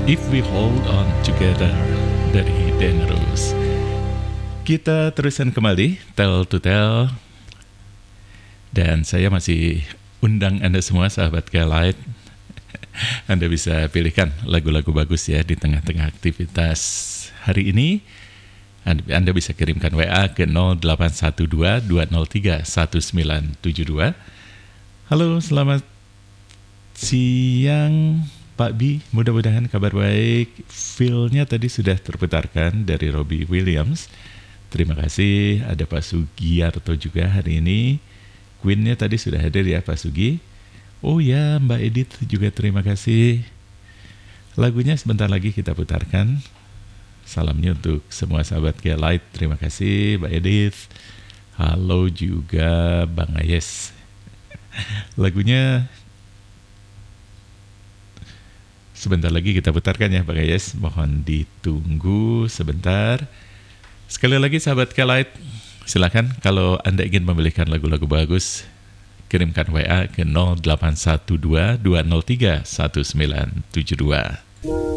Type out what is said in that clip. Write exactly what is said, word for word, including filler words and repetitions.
If We Hold On Together dari Dan Rose. Kita teruskan kembali Tell to Tell. Dan saya masih undang Anda semua sahabat K-Lite. Anda bisa pilihkan lagu-lagu bagus ya di tengah-tengah aktivitas hari ini. Anda bisa kirimkan W A ke nol delapan satu dua dua nol tiga satu sembilan tujuh dua. Halo, selamat siang Pak Bi, mudah-mudahan kabar baik. Feel-nya tadi sudah terputarkan dari Robbie Williams. Terima kasih. Ada Pak Sugiarto juga hari ini. Queen-nya tadi sudah hadir ya Pak Sugi. Oh ya, Mbak Edith juga terima kasih. Lagunya sebentar lagi kita putarkan. Salamnya untuk semua sahabat K-Lite. Terima kasih Mbak Edith. Halo juga Bang Ayes. Lagunya sebentar lagi kita putarkan ya Bang Ayes. Mohon ditunggu sebentar. Sekali lagi sahabat K-Lite, silakan kalau Anda ingin memilihkan lagu-lagu bagus, kirimkan W A ke nol delapan satu dua dua nol tiga satu sembilan tujuh dua.